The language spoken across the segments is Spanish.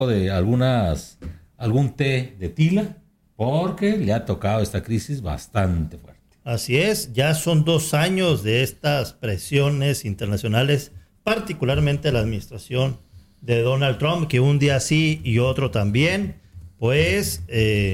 de algún té de tila, porque le ha tocado esta crisis bastante fuerte. Así es, ya son 2 años de estas presiones internacionales, particularmente la administración de Donald Trump, que un día sí y otro también, pues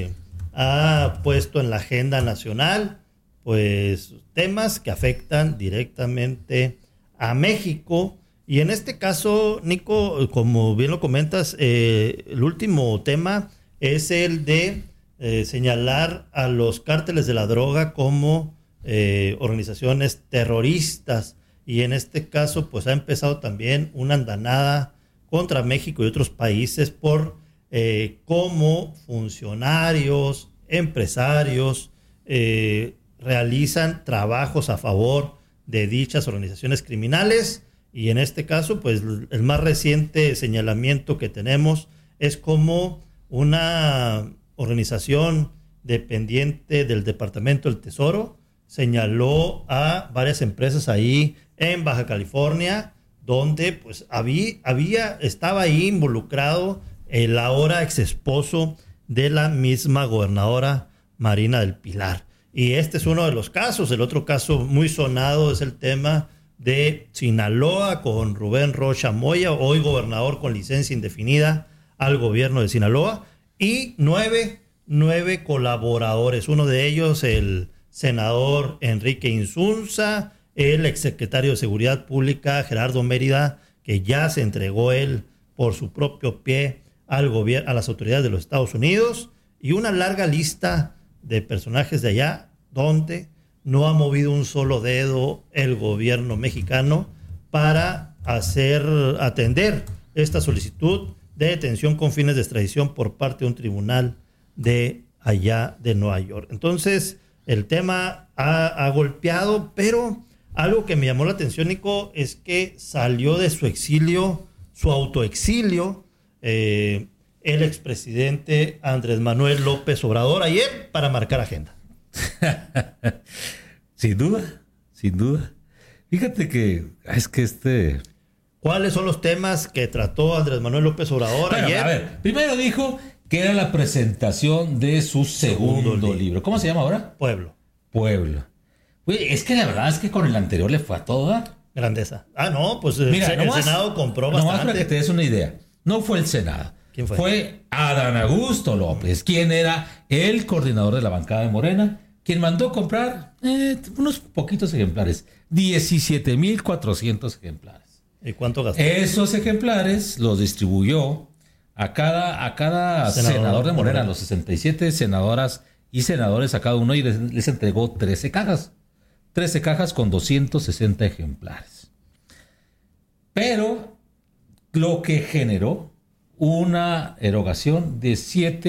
ha puesto en la agenda nacional pues temas que afectan directamente a México. Y en este caso, Nico, como bien lo comentas, el último tema es el de señalar a los cárteles de la droga como organizaciones terroristas. Y en este caso, pues ha empezado también una andanada contra México y otros países por cómo funcionarios, empresarios realizan trabajos a favor de dichas organizaciones criminales. Y en este caso, pues el más reciente señalamiento que tenemos es como una organización dependiente del Departamento del Tesoro señaló a varias empresas ahí en Baja California, donde pues estaba ahí involucrado el ahora ex esposo de la misma gobernadora Marina del Pilar. Y este es uno de los casos. El otro caso muy sonado es el tema de Sinaloa con Rubén Rocha Moya, hoy gobernador con licencia indefinida al gobierno de Sinaloa, y nueve colaboradores. Uno de ellos, el senador Enrique Insunza, el exsecretario de Seguridad Pública Gerardo Mérida, que ya se entregó él por su propio pie al gobierno, a las autoridades de los Estados Unidos, y una larga lista de personajes de allá donde no ha movido un solo dedo el gobierno mexicano para atender esta solicitud de detención con fines de extradición por parte de un tribunal de allá de Nueva York. Entonces, el tema ha golpeado, pero algo que me llamó la atención, Nico, es que salió de su exilio, su autoexilio, el expresidente Andrés Manuel López Obrador ayer para marcar agenda. Sin duda. Fíjate que es que ¿Cuáles son los temas que trató Andrés Manuel López Obrador ayer? A ver, primero dijo que era la presentación de su segundo libro. ¿Cómo se llama ahora? Pueblo. Oye, es que la verdad es que con el anterior le fue a todo dar. Grandeza. No, pues mira, el Senado compró bastante. Nomás para que te des una idea. No fue el Senado. ¿Quién fue? Fue Adán Augusto López, quien era el coordinador de la bancada de Morena, quien mandó comprar unos poquitos ejemplares, 17,400 ejemplares. ¿Y cuánto gastó? Esos ejemplares los distribuyó a cada senador de Morena, los 67 senadoras y senadores a cada uno, y les entregó 13 cajas. 13 cajas con 260 ejemplares. Pero lo que generó una erogación de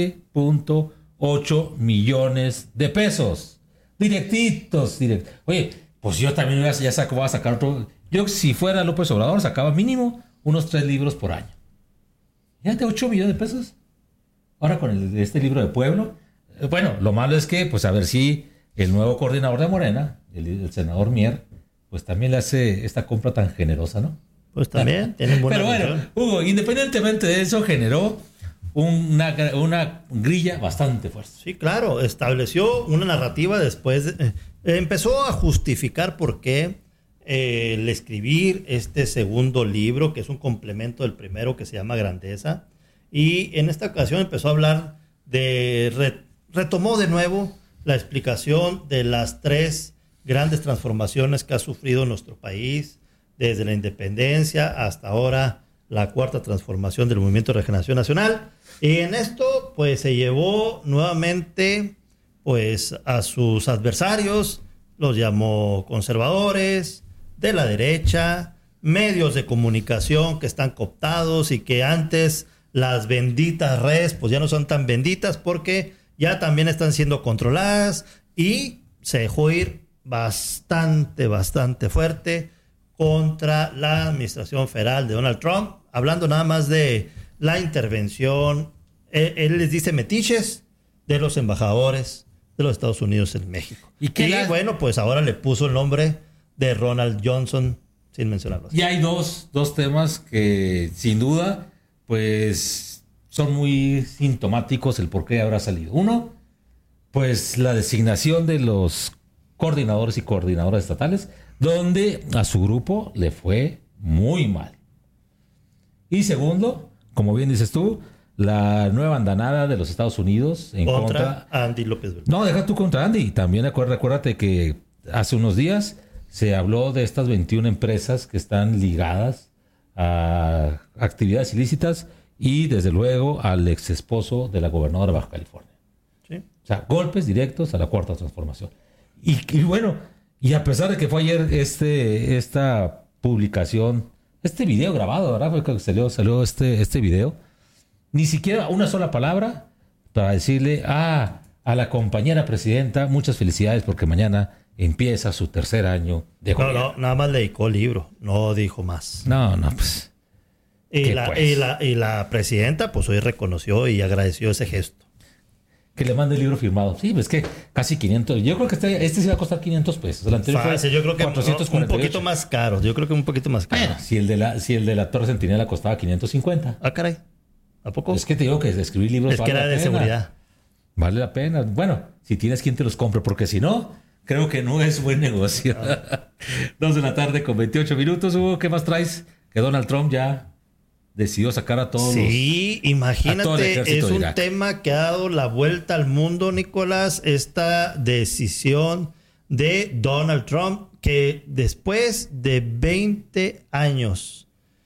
7.8 millones de pesos. Directitos. Oye, pues yo también voy a sacar otro. Yo, si fuera López Obrador, sacaba mínimo unos 3 libros por año. Fíjate, 8 millones de pesos. Ahora con este libro de Pueblo. Bueno, lo malo es que, pues a ver si el nuevo coordinador de Morena, el senador Mier, pues también le hace esta compra tan generosa, ¿no? Pues también tienen buena. Pero bueno, Hugo, independientemente de eso, generó una grilla bastante fuerte. Sí, claro, estableció una narrativa después. Empezó a justificar por qué el escribir este segundo libro, que es un complemento del primero, que se llama Grandeza. Y en esta ocasión empezó a hablar retomó de nuevo la explicación de las 3 grandes transformaciones que ha sufrido nuestro país, desde la independencia hasta ahora la 4ª transformación del Movimiento de Regeneración Nacional. Y en esto, pues, se llevó nuevamente, pues, a sus adversarios, los llamó conservadores, de la derecha, medios de comunicación que están cooptados y que antes las benditas redes, pues, ya no son tan benditas porque ya también están siendo controladas, y se dejó ir bastante fuerte contra la administración federal de Donald Trump, hablando nada más de la intervención, él les dice metiches, de los embajadores de los Estados Unidos en México. Y bueno, pues ahora le puso el nombre de Ronald Johnson, sin mencionarlo. Y hay dos temas que sin duda, pues son muy sintomáticos el por qué habrá salido. Uno, pues la designación de los coordinadores y coordinadoras estatales, donde a su grupo le fue muy mal. Y segundo, como bien dices tú, la nueva andanada de los Estados Unidos en contra Andy López Beltrán. No, deja tú contra Andy. También acuérdate que hace unos días se habló de estas 21 empresas que están ligadas a actividades ilícitas y desde luego al ex esposo de la gobernadora de Baja California. Sí. O sea, golpes directos a la Cuarta Transformación. Y bueno, y a pesar de que fue ayer esta publicación, este video grabado, ¿verdad? Fue que salió este video. Ni siquiera una sola palabra para decirle a la compañera presidenta muchas felicidades porque mañana empieza su tercer año de gobierno. No, nada más le dedicó el libro, no dijo más. No, pues. Y la presidenta, pues hoy reconoció y agradeció ese gesto. Que le mande el libro firmado. Sí, pues que casi 500. Yo creo que este sí va a costar 500 pesos. El anterior fue yo creo que 448. un poquito más caro. Yo creo que un poquito más caro. Bueno, si el de la Torre Centinela costaba 550. Ah, caray. ¿A poco? Es que te digo que escribir libros es que era de seguridad. Vale la pena. Bueno, si tienes quien te los compre, porque si no, creo que no es buen negocio. 2 de la tarde con 28 minutos. Hugo, ¿qué más traes? Que Donald Trump ya decidió sacar a todos imagínate, es un tema que ha dado la vuelta al mundo, Nicolás, esta decisión de Donald Trump, que después de 20 años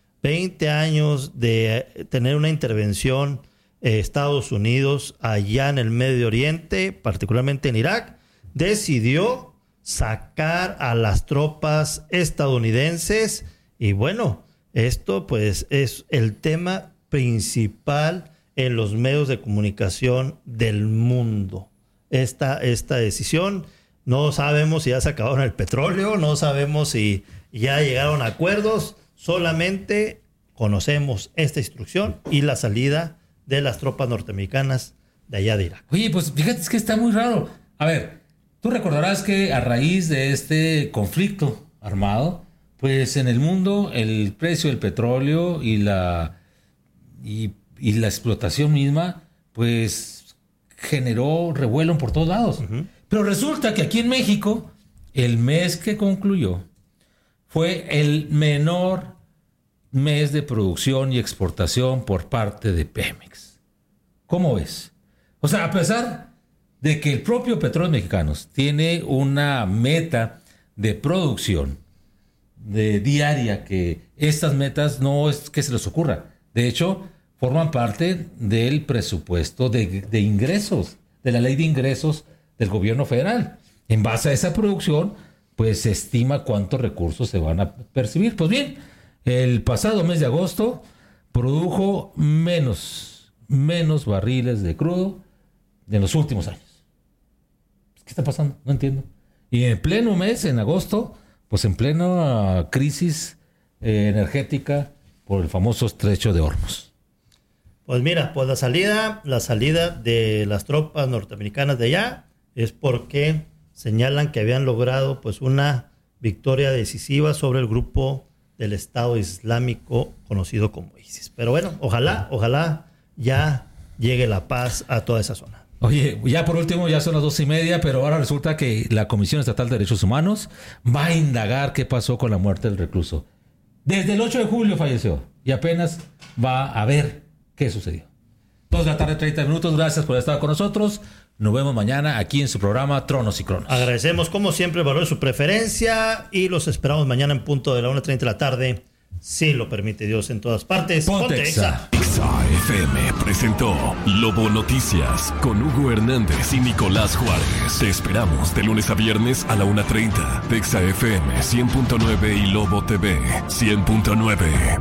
de tener una intervención Estados Unidos allá en el Medio Oriente, particularmente en Irak, decidió sacar a las tropas estadounidenses y bueno, esto pues es el tema principal en los medios de comunicación del mundo. Esta decisión, no sabemos si ya se acabaron el petróleo, no sabemos si ya llegaron a acuerdos, solamente conocemos esta instrucción y la salida de las tropas norteamericanas de allá de Irak. Oye, pues fíjate, es que está muy raro. A ver, tú recordarás que a raíz de este conflicto armado, pues en el mundo el precio del petróleo y la explotación misma, pues generó revuelo por todos lados. Uh-huh. Pero resulta que aquí en México, el mes que concluyó fue el menor mes de producción y exportación por parte de Pemex. ¿Cómo ves? O sea, a pesar de que el propio Petróleos Mexicanos tiene una meta de producción diaria, que estas metas no es que se les ocurra. De hecho, forman parte del presupuesto de ingresos, de la ley de ingresos del gobierno federal. En base a esa producción, pues se estima cuántos recursos se van a percibir. Pues bien, el pasado mes de agosto produjo menos barriles de crudo de los últimos años. ¿Qué está pasando? No entiendo. Y en pleno mes, en agosto, pues en plena crisis energética por el famoso estrecho de Hormuz. Pues mira, pues la salida de las tropas norteamericanas de allá es porque señalan que habían logrado pues una victoria decisiva sobre el grupo del Estado Islámico conocido como ISIS. Pero bueno, ojalá ya llegue la paz a toda esa zona. Oye, ya por último, ya son las 12:30, pero ahora resulta que la Comisión Estatal de Derechos Humanos va a indagar qué pasó con la muerte del recluso. Desde el 8 de julio falleció y apenas va a ver qué sucedió. 2 de la tarde, 30 minutos. Gracias por estar con nosotros. Nos vemos mañana aquí en su programa Tronos y Cronos. Agradecemos como siempre el valor de su preferencia y los esperamos mañana en punto de la 1:30 de la tarde. Si lo permite Dios, en todas partes. Ponte Exa. Exa FM presentó Lobo Noticias con Hugo Hernández y Nicolás Juárez. Te esperamos de lunes a viernes a la 1:30. Exa FM 100.9 y Lobo TV 100.9.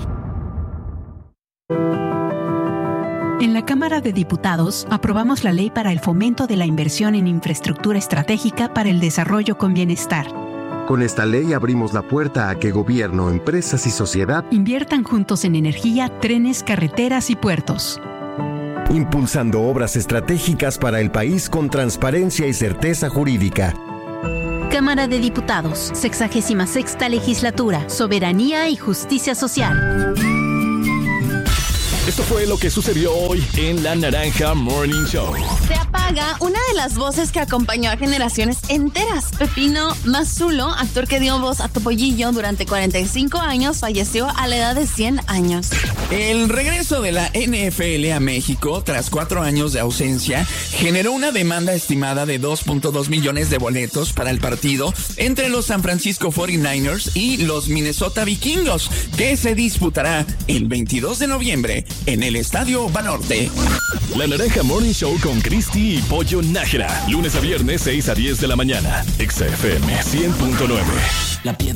En la Cámara de Diputados aprobamos la ley para el fomento de la inversión en infraestructura estratégica para el desarrollo con bienestar. Con esta ley abrimos la puerta a que gobierno, empresas y sociedad inviertan juntos en energía, trenes, carreteras y puertos. Impulsando obras estratégicas para el país con transparencia y certeza jurídica. Cámara de Diputados, 66ª Legislatura, Soberanía y Justicia Social. Esto fue lo que sucedió hoy en La Naranja Morning Show. Se apaga una de las voces que acompañó a generaciones enteras. Pepino Mazzulo, actor que dio voz a Topollillo durante 45 años, falleció a la edad de 100 años. El regreso de la NFL a México, tras 4 años de ausencia, generó una demanda estimada de 2.2 millones de boletos para el partido entre los San Francisco 49ers y los Minnesota Vikingos, que se disputará el 22 de noviembre en el Estadio Banorte. La Naranja Morning Show con Cristi y Pollo Nájera. Lunes a viernes, 6 a 10 de la mañana. XFM 100.9. La piedra.